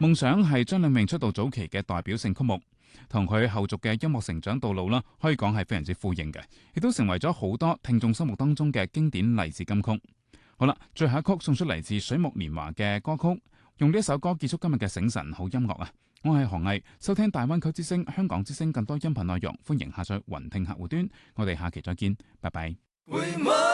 夢想係張亮明出道早期嘅代表性曲目，同佢後續嘅音樂成長道路啦，可以講係非常之呼應嘅，亦都成為咗好多聽眾心目當中嘅經典勵志金曲。好啦，最後一曲送出嚟自水木年華嘅歌曲，用呢一首歌結束今日嘅醒神好音樂啊！我係何毅，收聽大灣區之聲、香港之聲更多音頻內容，歡迎下載雲聽客戶端。我哋下期再見，拜拜。